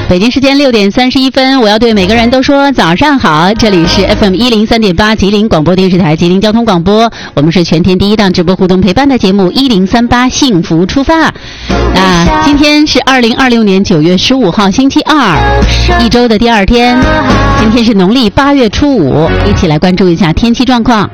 北京时间6点31分，我要对每个人都说早上好。这里是 FM103.8 吉林广播电视台吉林交通广播，我们是全天第一档直播互动陪伴的节目1038幸福出发。今天是2026年9月15号星期二，一周的第二天。今天是农历8月初5，一起来关注一下天气状况。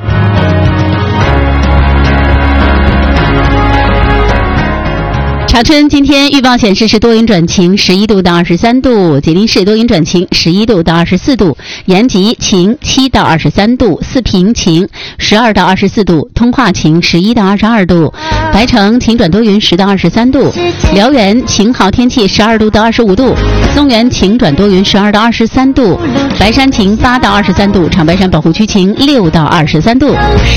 长春今天预报显示是多云转晴，11度到23度；吉林市多云转晴，11度到24度；延吉晴7到23度；四平晴12到24度；通化晴11到22度；白城晴转多云10到23度；辽源晴好天气12度到25度；松原晴转多云12到23度；白山晴8到23度；长白山保护区晴6到23度。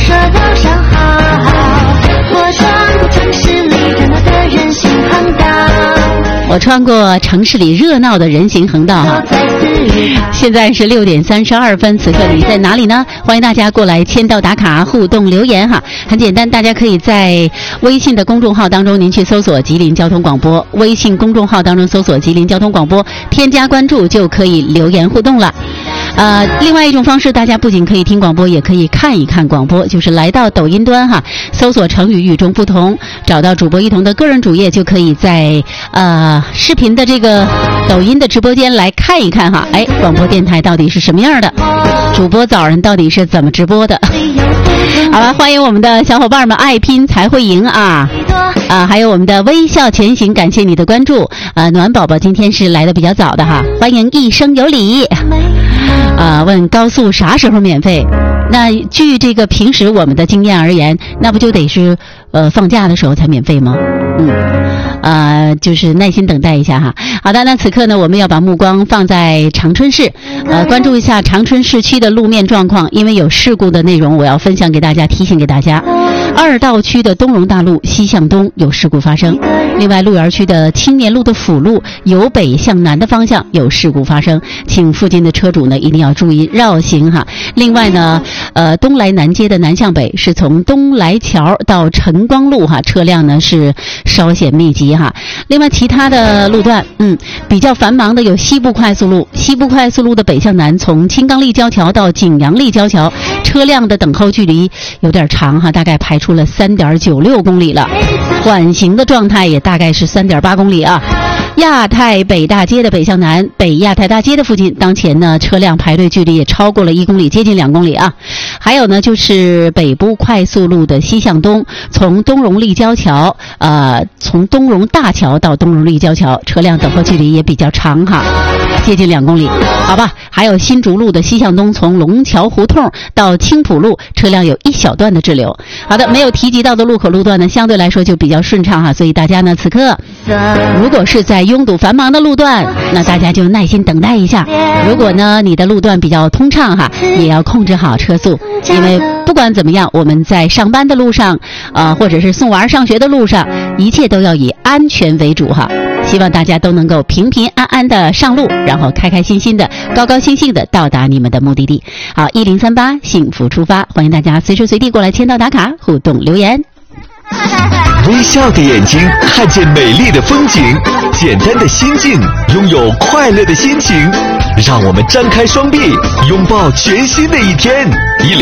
我穿过城市里热闹的人行横道哈。现在是6点32分，此刻你在哪里呢？欢迎大家过来签到打卡互动留言哈。很简单，大家可以在微信的公众号当中您去搜索吉林交通广播，微信公众号当中搜索吉林交通广播，添加关注就可以留言互动了。另外一种方式，大家不仅可以听广播，也可以看一看广播，就是来到抖音端哈，搜索成语与众不同，找到主播一彤的个人主页，就可以在视频的这个抖音的直播间来看一看哈。广播电台到底是什么样的，主播早人到底是怎么直播的。好了，欢迎我们的小伙伴们，爱拼才会赢啊！还有我们的微笑前行，感谢你的关注。暖宝宝今天是来的比较早的哈，欢迎一生有礼。问高速啥时候免费？那据这个平时我们的经验而言，那不就得是放假的时候才免费吗？就是耐心等待一下哈。好的，那此刻呢，我们要把目光放在长春市，关注一下长春市区的路面状况，因为有事故的内容，我要分享给大家，提醒给大家。二道区的东荣大路西向东有事故发生，另外鹿园区的青年路的辅路由北向南的方向有事故发生，请附近的车主呢一定要注意绕行哈。另外呢，东来南街的南向北是从东来桥到晨光路哈，车辆呢是稍显密集哈。另外其他的路段比较繁忙的有西部快速路，西部快速路的北向南从青冈立交桥到景阳立交桥，车辆的等候距离有点长哈，大概排出了3.96公里了，缓行的状态也大概是3.8公里啊。亚太北大街的北向南，北亚太大街的附近，当前呢车辆排队距离也超过了1公里，接近2公里啊。还有呢就是北部快速路的西向东，从东荣立交桥从东荣大桥到东荣立交桥，车辆等候距离也比较长哈，接近2公里，好吧。还有新竹路的西向东，从龙桥胡同到青浦路，车辆有一小段的滞留。好的，没有提及到的路口路段呢，相对来说就比较顺畅哈，所以大家呢此刻如果是在拥堵繁忙的路段，那大家就耐心等待一下。如果呢你的路段比较通畅哈，也要控制好车速，因为不管怎么样，我们在上班的路上或者是送娃上学的路上，一切都要以安全为主哈。希望大家都能够平平安安的上路，然后开开心心的高高兴兴的到达你们的目的地。好，1038幸福出发，欢迎大家随时随地过来签到打卡互动留言。 微笑的眼睛看见美丽的风景，简单的心境拥有快乐的心情，让我们张开双臂拥抱全新的一天。1038